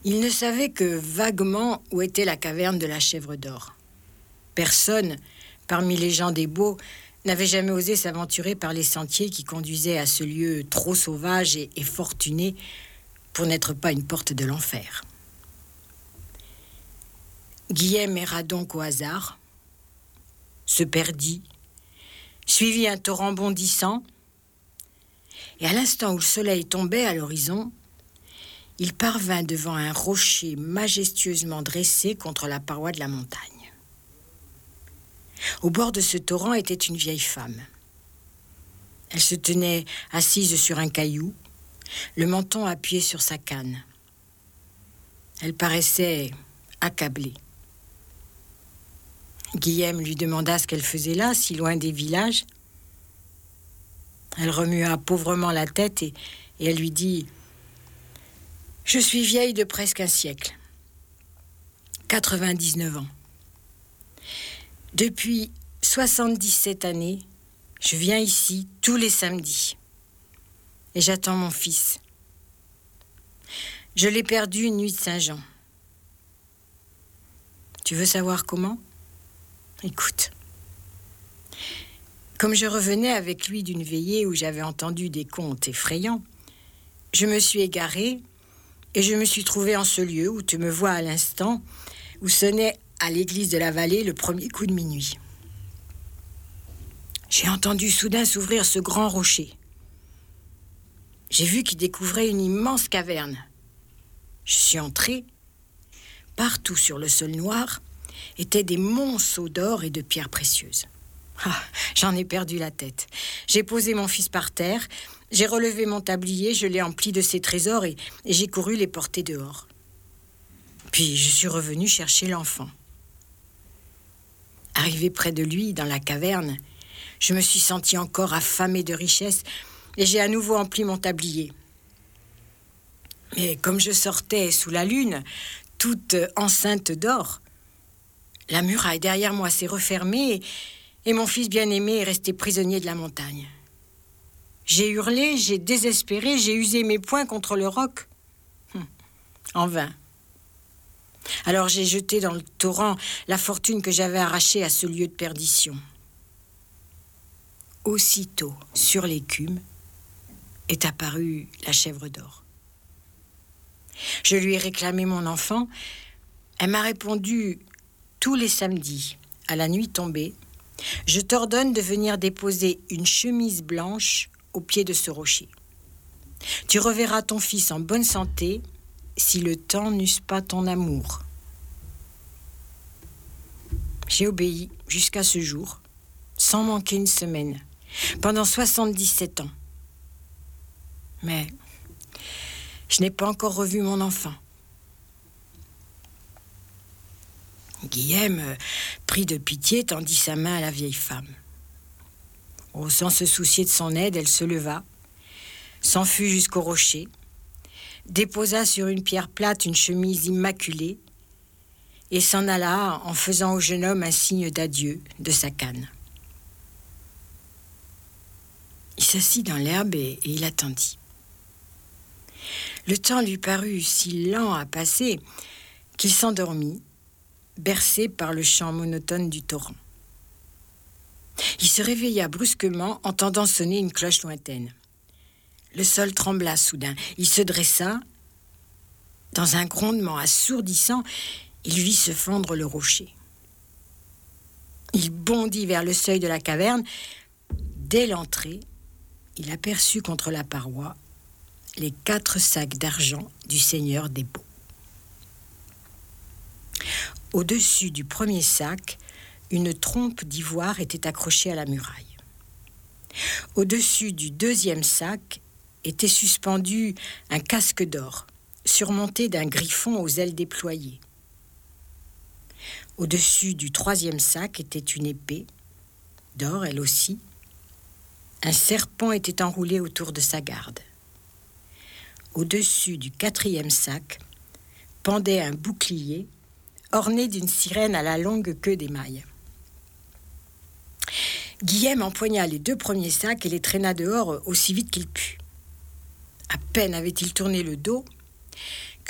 Il ne savait que vaguement où était la caverne de la chèvre d'or. Personne, parmi les gens des Baux, n'avait jamais osé s'aventurer par les sentiers qui conduisaient à ce lieu trop sauvage et fortuné pour n'être pas une porte de l'enfer. Guillaume erra donc au hasard, se perdit, suivit un torrent bondissant, et à l'instant où le soleil tombait à l'horizon, il parvint devant un rocher majestueusement dressé contre la paroi de la montagne. Au bord de ce torrent était une vieille femme. Elle se tenait assise sur un caillou, le menton appuyé sur sa canne. Elle paraissait accablée. Guillaume lui demanda ce qu'elle faisait là, si loin des villages. Elle remua pauvrement la tête et elle lui dit « Je suis vieille de presque un siècle, 99 ans. Depuis 77 années, je viens ici tous les samedis et j'attends mon fils. Je l'ai perdu une nuit de Saint-Jean. Tu veux savoir comment ? Écoute. Comme je revenais avec lui d'une veillée où j'avais entendu des contes effrayants, je me suis égarée et je me suis trouvée en ce lieu où tu me vois à l'instant, où sonnait à l'église de la vallée le premier coup de minuit. J'ai entendu soudain s'ouvrir ce grand rocher. J'ai vu qu'il découvrait une immense caverne. Je suis entrée. Partout sur le sol noir étaient des monceaux d'or et de pierres précieuses. J'en ai perdu la tête. J'ai posé mon fils par terre, j'ai relevé mon tablier, je l'ai empli de ses trésors et j'ai couru les porter dehors. Puis je suis revenue chercher l'enfant. Arrivée près de lui, dans la caverne, je me suis sentie encore affamée de richesse et j'ai à nouveau empli mon tablier. Mais comme je sortais sous la lune, toute enceinte d'or, la muraille derrière moi s'est refermée et mon fils bien-aimé est resté prisonnier de la montagne. J'ai hurlé, j'ai désespéré, j'ai usé mes poings contre le roc. En vain. Alors j'ai jeté dans le torrent la fortune que j'avais arrachée à ce lieu de perdition. Aussitôt, sur l'écume, est apparue la chèvre d'or. Je lui ai réclamé mon enfant. Elle m'a répondu tous les samedis, à la nuit tombée, je t'ordonne de venir déposer une chemise blanche au pied de ce rocher. Tu reverras ton fils en bonne santé si le temps n'use pas ton amour. J'ai obéi jusqu'à ce jour, sans manquer une semaine, pendant 77 ans. Mais je n'ai pas encore revu mon enfant. Guillaume prit de pitié, tendit sa main à la vieille femme. Sans se soucier de son aide, elle se leva, s'enfuit jusqu'au rocher, déposa sur une pierre plate une chemise immaculée et s'en alla en faisant au jeune homme un signe d'adieu de sa canne. Il s'assit dans l'herbe et il attendit. Le temps lui parut si lent à passer qu'il s'endormit, bercé par le chant monotone du torrent. Il se réveilla brusquement, entendant sonner une cloche lointaine. Le sol trembla soudain. Il se dressa. Dans un grondement assourdissant, il vit se fendre le rocher. Il bondit vers le seuil de la caverne. Dès l'entrée, il aperçut contre la paroi les 4 sacs d'argent du seigneur des Baux. Au-dessus du premier sac, une trompe d'ivoire était accrochée à la muraille. Au-dessus du deuxième sac était suspendu un casque d'or, surmonté d'un griffon aux ailes déployées. Au-dessus du troisième sac était une épée, d'or elle aussi. Un serpent était enroulé autour de sa garde. Au-dessus du 4e sac pendait un bouclier orné d'une sirène à la longue queue d'émail. Guillaume empoigna les 2 premiers sacs et les traîna dehors aussi vite qu'il put. À peine avait-il tourné le dos